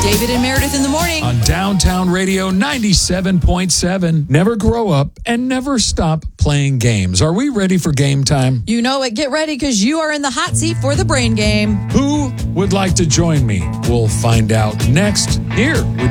David and Meredith in the morning. On Downtown Radio 97.7. Never grow up and never stop playing games. Are we ready for game time? You know it. Get ready because you are in the hot seat for the brain game. Who would like to join me? We'll find out next here.